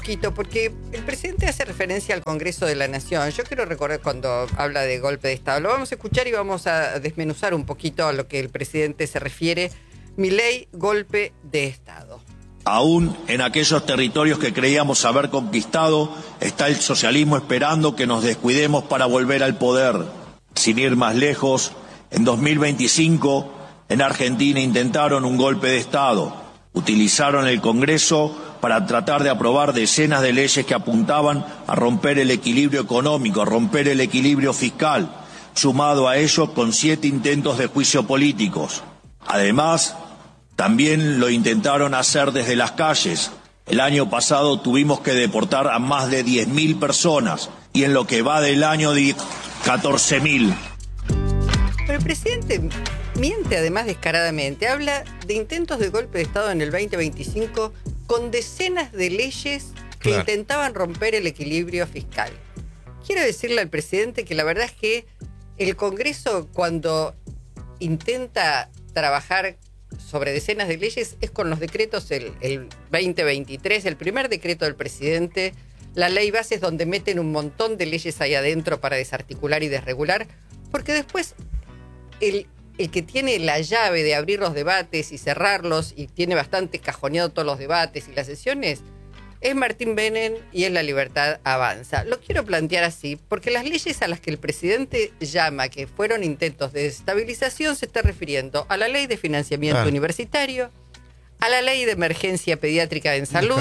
poquito, porque el presidente hace referencia al Congreso de la Nación. Yo quiero recordar cuando habla de golpe de Estado. Lo vamos a escuchar y vamos a desmenuzar un poquito a lo que el presidente se refiere. Milei, golpe de Estado. Aún en aquellos territorios que creíamos haber conquistado, está el socialismo esperando que nos descuidemos para volver al poder. Sin ir más lejos, en 2025, en Argentina intentaron un golpe de Estado. Utilizaron el Congreso para tratar de aprobar decenas de leyes que apuntaban a romper el equilibrio económico, a romper el equilibrio fiscal, sumado a ello con 7 intentos de juicio políticos. Además, también lo intentaron hacer desde las calles. El año pasado tuvimos que deportar a más de 10.000 personas y en lo que va del año 14.000. Pero el presidente miente además descaradamente. Habla de intentos de golpe de Estado en el 2025 con decenas de leyes que intentaban romper el equilibrio fiscal. Quiero decirle al presidente que la verdad es que el Congreso, cuando intenta trabajar sobre decenas de leyes, es con los decretos el 2023, el primer decreto del presidente, la ley base es donde meten un montón de leyes ahí adentro para desarticular y desregular, porque después el que tiene la llave de abrir los debates y cerrarlos y tiene bastante cajoneado todos los debates y las sesiones es Martín Menem y es La Libertad Avanza. Lo quiero plantear así porque las leyes a las que el presidente llama que fueron intentos de desestabilización se está refiriendo a la ley de financiamiento universitario, a la ley de emergencia pediátrica en salud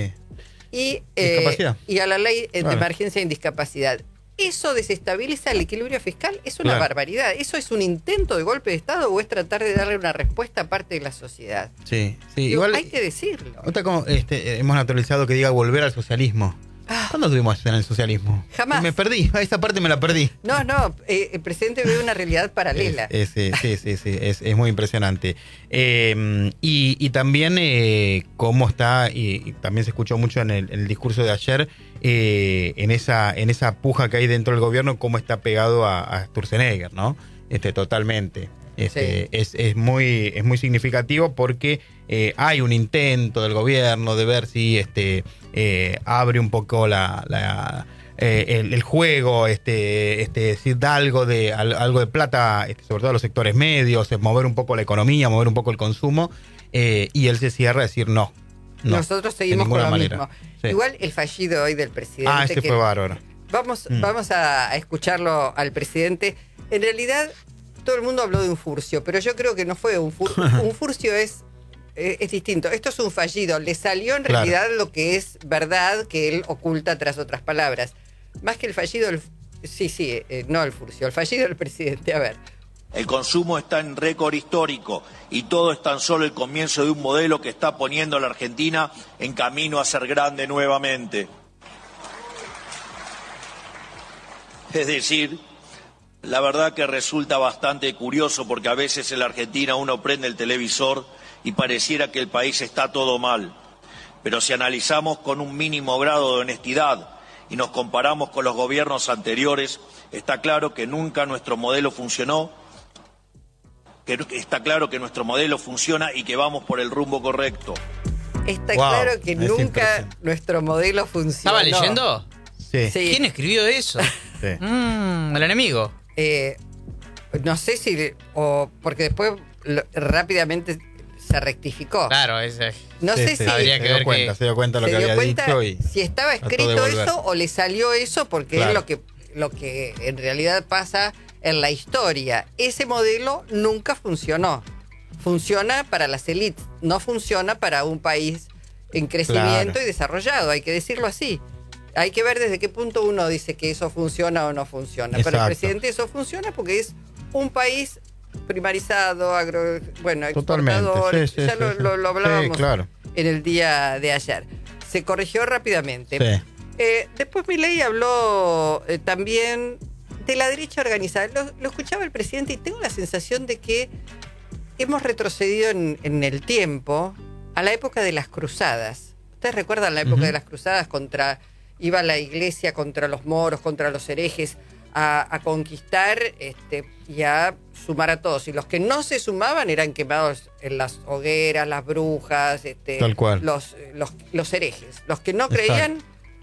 y a la ley de emergencia en discapacidad. ¿Eso desestabiliza el equilibrio fiscal? Es una barbaridad. ¿Eso es un intento de golpe de Estado o es tratar de darle una respuesta a parte de la sociedad? Sí. Igual hay que decirlo. Como, hemos naturalizado que diga volver al socialismo. ¿Cuándo tuvimos en el socialismo? Jamás. Me perdí, esa parte me la perdí. No, el presidente ve una realidad paralela. Sí, es muy impresionante. Y también cómo está, y también se escuchó mucho en el discurso de ayer, en esa puja que hay dentro del gobierno, cómo está pegado a Sturzenegger, ¿no? Totalmente. Es muy significativo porque hay un intento del gobierno de ver si abre un poco el juego, si da algo de plata, sobre todo a los sectores medios, mover un poco la economía, mover un poco el consumo, y él se cierra a decir no. Nosotros seguimos con lo mismo. Sí. Igual el fallido hoy del presidente. Ese fue bárbaro. Vamos a escucharlo al presidente. En realidad, todo el mundo habló de un furcio, pero yo creo que no fue un furcio. Un furcio es distinto. Esto es un fallido. Le salió en realidad lo que es verdad que él oculta tras otras palabras. Más que el fallido, no el furcio, el fallido del presidente. A ver. El consumo está en récord histórico y todo es tan solo el comienzo de un modelo que está poniendo a la Argentina en camino a ser grande nuevamente. Es decir, la verdad que resulta bastante curioso porque a veces en la Argentina uno prende el televisor y pareciera que el país está todo mal. Pero si analizamos con un mínimo grado de honestidad y nos comparamos con los gobiernos anteriores, está claro que nunca nuestro modelo funcionó. Está claro que nuestro modelo funciona y que vamos por el rumbo correcto. Está claro que nunca nuestro modelo funcionó. ¿Estaba leyendo? Sí. ¿Quién escribió eso? Sí. El enemigo. No sé si... porque después rápidamente se rectificó. Claro, no sé si... Habría que ver se dio cuenta de lo que había dicho y si estaba escrito eso o le salió eso porque es lo que en realidad pasa en la historia. Ese modelo nunca funcionó. Funciona para las élites, no funciona para un país en crecimiento y desarrollado, hay que decirlo así. Hay que ver desde qué punto uno dice que eso funciona o no funciona. Exacto. Pero el presidente eso funciona porque es un país primarizado, exportador. Lo hablábamos en el día de ayer. Se corrigió rápidamente. Sí. Después Milei habló también de la derecha organizada. Lo escuchaba el presidente y tengo la sensación de que hemos retrocedido en el tiempo a la época de las cruzadas. ¿Ustedes recuerdan la época de las cruzadas? Iba la iglesia contra los moros, contra los herejes, a conquistar y a sumar a todos, y los que no se sumaban eran quemados en las hogueras, las brujas, Tal cual. los herejes. Los que no creían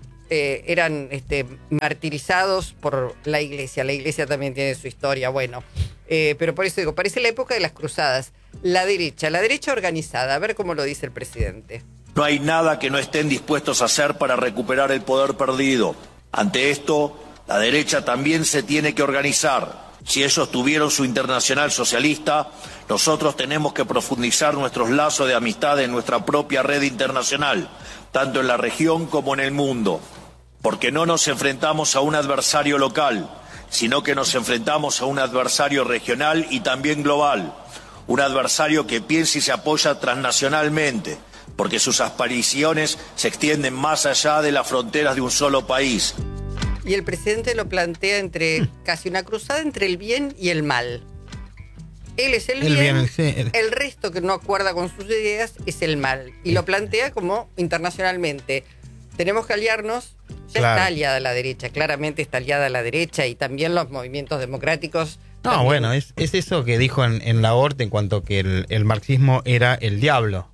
eran martirizados por la iglesia. La iglesia también tiene su historia, bueno. Pero por eso digo, parece la época de las cruzadas. La derecha organizada, a ver cómo lo dice el presidente. No hay nada que no estén dispuestos a hacer para recuperar el poder perdido. Ante esto, la derecha también se tiene que organizar. Si ellos tuvieron su internacional socialista, nosotros tenemos que profundizar nuestros lazos de amistad en nuestra propia red internacional, tanto en la región como en el mundo. Porque no nos enfrentamos a un adversario local, sino que nos enfrentamos a un adversario regional y también global. Un adversario que piensa y se apoya transnacionalmente, porque sus aspiraciones se extienden más allá de las fronteras de un solo país. Y el presidente lo plantea entre casi una cruzada entre el bien y el mal. Él es el bien, sí. El resto que no acuerda con sus ideas es el mal. Y lo plantea como internacionalmente. Tenemos que aliarnos. Ya Claro. está aliada la derecha, claramente está aliada la derecha y también los movimientos democráticos. No, también. bueno, es eso que dijo en la Horta en cuanto que el marxismo era el diablo.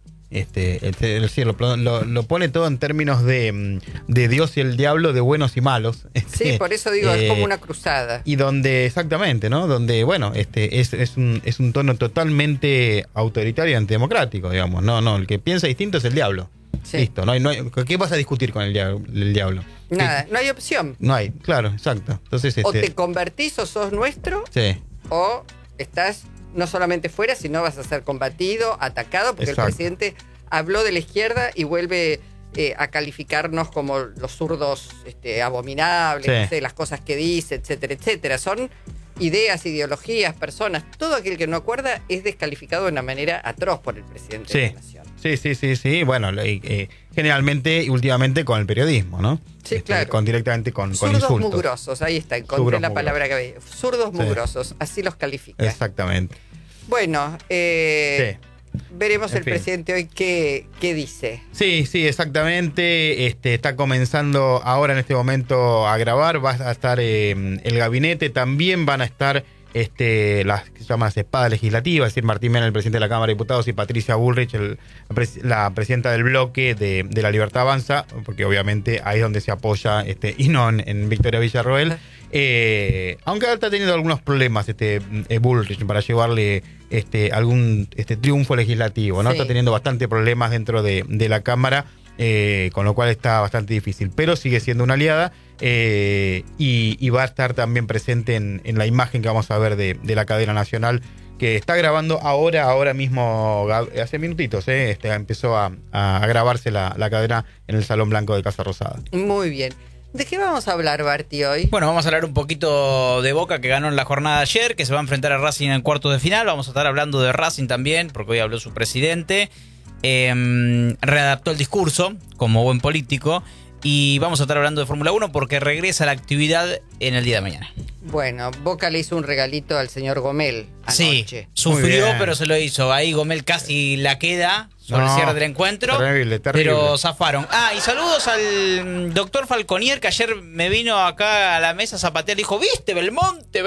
El cielo lo pone todo en términos de Dios y el diablo, de buenos y malos. Sí, por eso digo, es como una cruzada. Y donde, exactamente, ¿no? Donde, bueno, es un tono totalmente autoritario y antidemocrático, digamos. No, el que piensa distinto es el diablo. Sí. Listo, no hay, ¿qué vas a discutir con el diablo? Nada, no hay opción. No hay, claro, exacto. Entonces, O te convertís o sos nuestro, sí, o estás no solamente fuera, sino vas a ser combatido, atacado, porque Exacto. el presidente habló de la izquierda y vuelve a calificarnos como los zurdos abominables, Sí. no sé, las cosas que dice, etcétera, etcétera. Son ideas, ideologías, personas. Todo aquel que no acuerda es descalificado de una manera atroz por el presidente de la nación. Sí. Bueno, generalmente y últimamente con el periodismo, ¿no? Sí, claro. Directamente con Zurdos insultos. mugrosos, ahí está, encontré Zurdos la palabra que había. Zurdos mugrosos, así los califica. Exactamente. Bueno, Sí. veremos En el fin. presidente hoy qué dice. Sí, exactamente. Está comenzando ahora en este momento a grabar. Va a estar el gabinete. También van a estar las que se llaman las espadas legislativas, es decir, Martín Mena, el presidente de la Cámara de Diputados, y Patricia Bullrich, la presidenta del bloque de La Libertad Avanza, porque obviamente ahí es donde se apoya y no en Victoria Villarroel. Aunque está teniendo algunos problemas Bullrich para llevarle algún triunfo legislativo, ¿no? Sí. Está teniendo bastante problemas dentro de la Cámara, con lo cual está bastante difícil, pero sigue siendo una aliada, y va a estar también presente en la imagen que vamos a ver de la cadena nacional, que está grabando ahora mismo, hace minutitos, empezó a grabarse la cadena en el Salón Blanco de Casa Rosada. Muy bien. ¿De qué vamos a hablar, Barty, hoy? Bueno, vamos a hablar un poquito de Boca, que ganó en la jornada de ayer, que se va a enfrentar a Racing en cuartos de final. Vamos a estar hablando de Racing también, porque hoy habló su presidente. Readaptó el discurso como buen político. Y vamos a estar hablando de Fórmula 1 porque regresa la actividad en el día de mañana. Bueno, Boca le hizo un regalito al señor Gomel anoche. Sí, sufrió, bien. pero se lo hizo. Ahí Gomel casi la queda sobre el No, cierre del encuentro. terrible. Pero zafaron. Y saludos al doctor Falconier, que ayer me vino acá a la mesa a zapatear y dijo: ¿viste? Belmonte.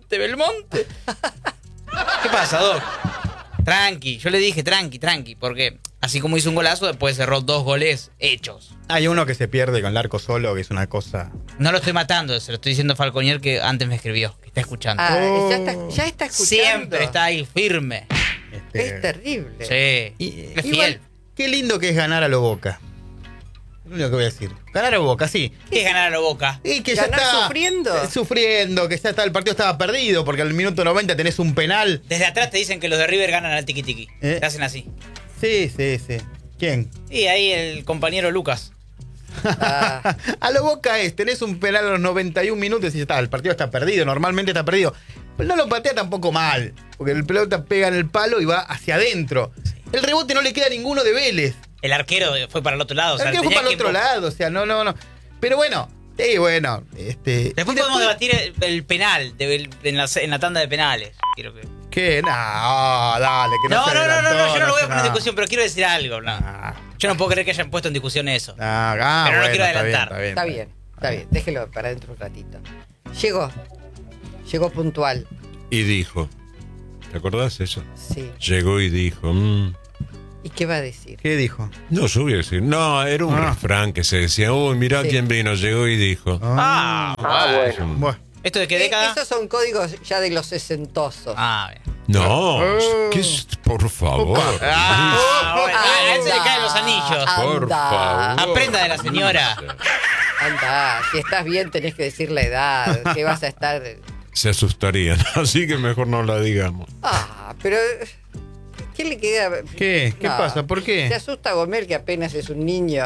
¿Qué pasa, Doc? Tranqui, yo le dije tranqui, porque así como hizo un golazo, después cerró 2 goles hechos. Hay uno que se pierde con el arco solo, que es una cosa... No lo estoy matando, se lo estoy diciendo a Falconier, que antes me escribió, que está escuchando. Ya está escuchando. Siempre está ahí, firme. Es terrible. Sí, Y- es igual, fiel. qué lindo que es ganar a lo Boca. Es lo único que voy a decir. Ganar a Boca, sí. ¿Qué es ganar a la Boca? Y que ¿Ganar ya está sufriendo? Sufriendo, que ya está, el partido estaba perdido, porque al minuto 90 tenés un penal. Desde atrás te dicen que los de River ganan al tiki-tiki. Te hacen así. Sí. ¿Quién? Y ahí el compañero Lucas. Ah, A lo Boca tenés un penal a los 91 minutos y ya está, el partido está perdido, normalmente está perdido. Pero no lo patea tampoco mal, porque el pelota pega en el palo y va hacia adentro. El rebote no le queda a ninguno de Vélez. El arquero fue para el otro lado. O sea, El que fue tenía para el otro lado, o sea, no. Pero bueno, Después podemos debatir el penal en la tanda de penales. Quiero que... ¿Qué? No, dale, que no No, se yo no lo voy a adelantó, poner en no. discusión, pero quiero decir algo. No. Ah, Yo no puedo creer que hayan puesto en discusión eso. Pero no bueno, quiero está adelantar. está bien. Déjelo para dentro un ratito. Llegó puntual. Y dijo: ¿Te acordás eso? Sí. Llegó y dijo... ¿Y qué va a decir? ¿Qué dijo? No, yo voy a decir... No, era un refrán que se decía... Uy, mirá quién vino, llegó y dijo... Bueno. ¿Esto de qué década? Esos son códigos ya de los sesentosos. Bien. No, ¿qué es? Por favor. A él se le caen los anillos. Por favor. Aprenda de la señora. Anda, si estás bien tenés que decir la edad, que vas a estar... Se asustarían, así que mejor no la digamos. Pero... ¿Qué le queda? ¿Qué? ¿Qué pasa? ¿Por qué? Se asusta Gomel, que apenas es un niño.